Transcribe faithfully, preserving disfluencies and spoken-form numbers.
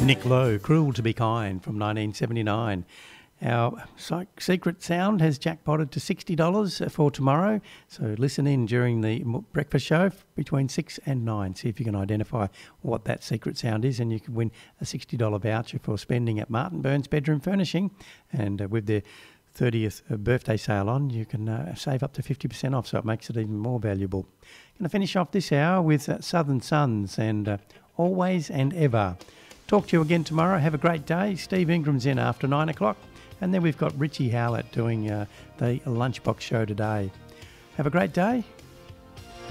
Nick Lowe, Cruel to Be Kind from nineteen seventy-nine. Our secret sound has jackpotted to sixty dollars for tomorrow, so listen in during the breakfast show between six and nine. See if you can identify what that secret sound is, and you can win a sixty dollars voucher for spending at Martin Burns Bedroom Furnishing. And uh, with their thirtieth birthday sale on, you can uh, save up to fifty percent off, so it makes it even more valuable. Going to finish off this hour with uh, Southern Suns and uh, Always and Ever. Talk to you again tomorrow. Have a great day. Steve Ingram's in after nine o'clock. And then we've got Richie Howlett doing uh, the Lunchbox show today. Have a great day.